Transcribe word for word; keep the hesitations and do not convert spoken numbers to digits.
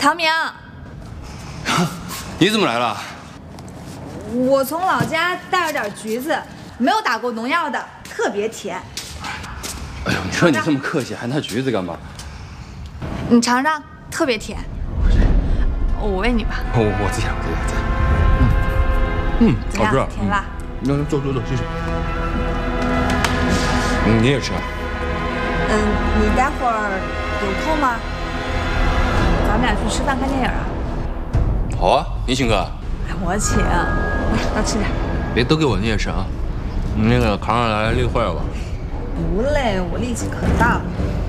唐明， 你怎么来了？ 我从老家带了点橘子，没有打过农药的，特别甜。 哎呦，你说你这么客气，还拿橘子干嘛？ 你尝尝，特别甜。我喂你吧。 我我自己来，我自己来。嗯， 怎么样？甜吧？ 那坐坐坐，谢谢。嗯，你也吃啊？ 嗯，你待会儿有空吗？咱们俩去吃饭看电影啊？ 好啊，你请客。 哎，我请。来，多吃点。 别都给我捏吃啊！你那个扛上来立会儿吧。 不累，我力气可大了。